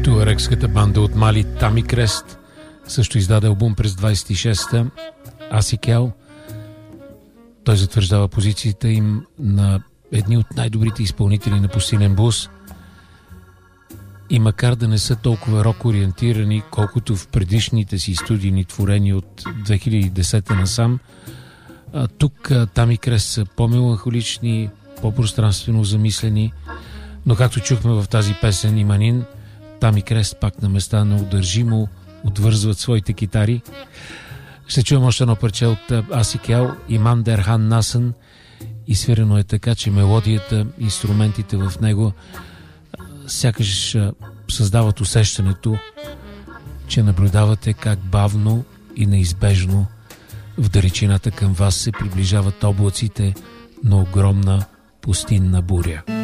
Туарегската банда от Мали Тами Крест също издаде албум през 26-та, Асикел. Той затвърждава позициите им на едни от най-добрите изпълнители на пустинен блуз. И макар да не са толкова рок-ориентирани, колкото в предишните си студийни творения от 2010-та насам, тук Тами Крест са по-меланхолични, по-пространствено замислени, но както чухме в тази песен Иманин, Тами Крест пак на места неудържимо отвързват своите китари. Ще чуем още едно парче от Асикел, Иман Дерхан Насън, и свирено е така, че мелодията, инструментите в него сякаш създават усещането, че наблюдавате как бавно и неизбежно в далечината към вас се приближават облаците на огромна пустинна буря.